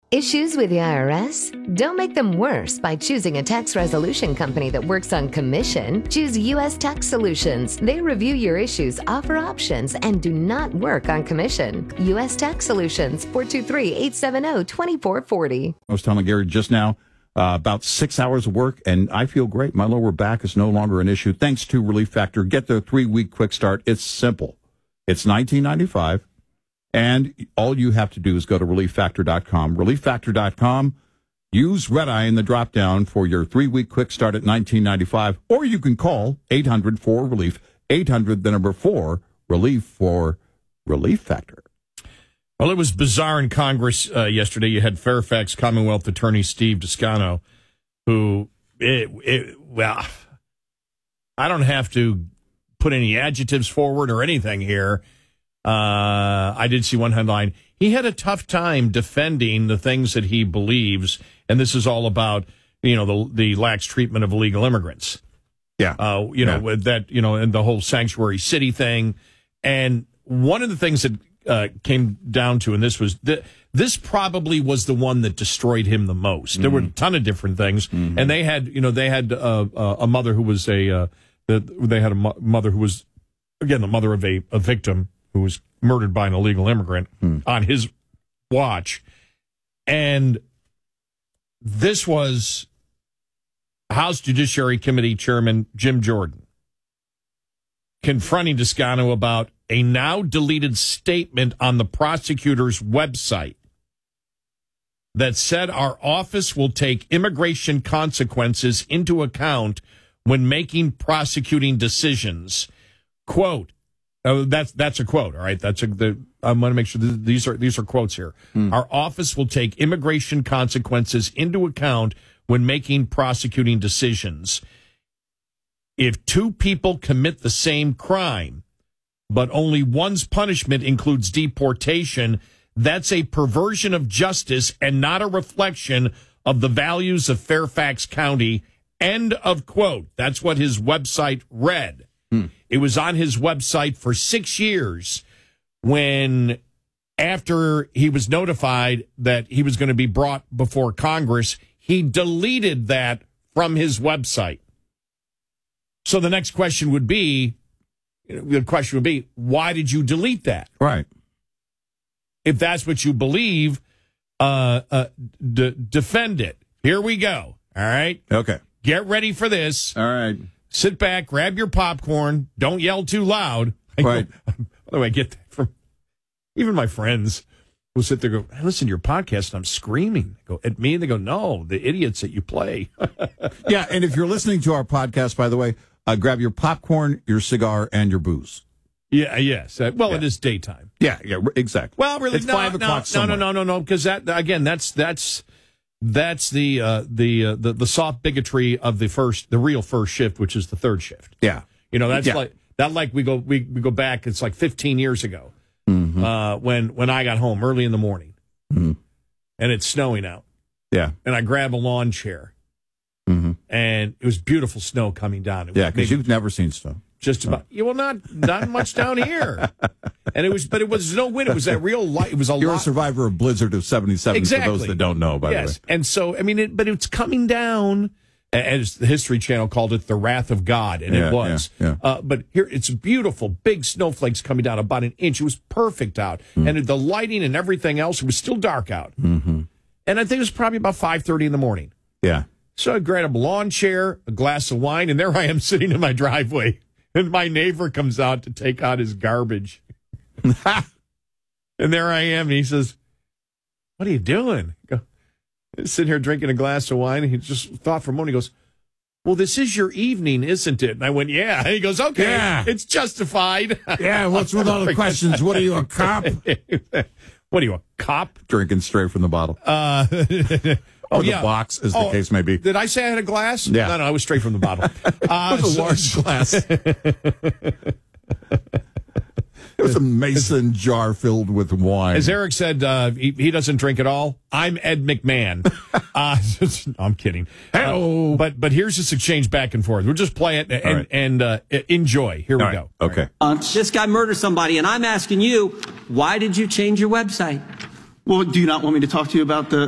Issues with the IRS? Don't make them worse by choosing a tax resolution company that works on commission. Choose U.S. Tax Solutions. They review your issues, offer options, and do not work on commission. U.S. Tax Solutions, 423-870-2440. I was telling Gary just now about 6 hours of work, and I feel great. My lower back is no longer an issue thanks to Relief Factor. Get their 3-week quick start. It's simple. It's $19.95. And all you have to do is go to ReliefFactor.com. ReliefFactor.com. Use Red Eye in the drop-down for your 3-week quick start at $19.95. Or you can call 800-4-RELIEF, 800-4-RELIEF for Relief Factor. Well, it was bizarre in Congress yesterday. You had Fairfax Commonwealth Attorney Steve Toscano, who, well, I don't have to put any adjectives forward or anything here. I did see one headline. He had a tough time defending the things that he believes, and this is all about, the lax treatment of illegal immigrants. Yeah. With that, and the whole sanctuary city thing. And one of the things that came down to, and this probably was the one that destroyed him the most. Mm-hmm. There were a ton of different things, mm-hmm. and they had a mother who was mother who was, again, the mother of a victim who was murdered by an illegal immigrant on his watch. And this was House Judiciary Committee Chairman Jim Jordan confronting Toscano about a now-deleted statement on the prosecutor's website that said our office will take immigration consequences into account when making prosecuting decisions. Quote, that's a quote, all right? I want to make sure these are quotes here. Our office will take immigration consequences into account when making prosecuting decisions. If two people commit the same crime, but only one's punishment includes deportation, that's a perversion of justice and not a reflection of the values of Fairfax County. End of quote. That's what his website read. It was on his website for 6 years when, after he was notified that he was going to be brought before Congress, he deleted that from his website. So the next question would be, why did you delete that? Right. If that's what you believe, defend it. Here we go. All right? Okay. Get ready for this. All right. Sit back, grab your popcorn. Don't yell too loud. Right. By the way, I get that from even my friends who sit there and go, I listen to your podcast and I'm screaming. They go at me and they go, no, the idiots that you play. Yeah, and if you're listening to our podcast, by the way, grab your popcorn, your cigar, and your booze. Yeah, yes. It is daytime. Yeah, exactly. Well, really, it's 5 o'clock somewhere. No, because that's the soft bigotry of the real first shift, which is the third shift. Yeah, like we go back. It's like 15 years ago when I got home early in the morning, and it's snowing out. Yeah, and I grab a lawn chair, and it was beautiful snow coming down. Because you've never seen snow. Just about. Yeah, well, not much down here. And it was no wind. It was that real light. It was You're a survivor of Blizzard of 77, exactly. For those that don't know, by the way. And so, but it's coming down, as the History Channel called it, the wrath of God, and it was. Yeah. But here, it's beautiful, big snowflakes coming down about an inch. It was perfect out. And the lighting and everything else, it was still dark out. And I think it was probably about 5:30 in the morning. Yeah. So I grabbed a lawn chair, a glass of wine, and there I am sitting in my driveway. And my neighbor comes out to take out his garbage. And there I am. And he says, what are you doing? I go, sitting here drinking a glass of wine. And he just thought for a moment. He goes, well, this is your evening, isn't it? And I went, yeah. And he goes, okay, It's justified. Yeah, what's with all the questions? What are you, a cop? What are you, a cop? Drinking straight from the bottle. Or the box, as the case may be. Did I say I had a glass? Yeah. No, I was straight from the bottle. It was a large glass. It was a mason jar filled with wine. As Eric said, he doesn't drink at all. I'm Ed McMahon. I'm kidding. But here's this exchange back and forth. We'll just play it and enjoy. Here we go. Okay. This guy murdered somebody, and I'm asking you, why did you change your website? Well, do you not want me to talk to you about the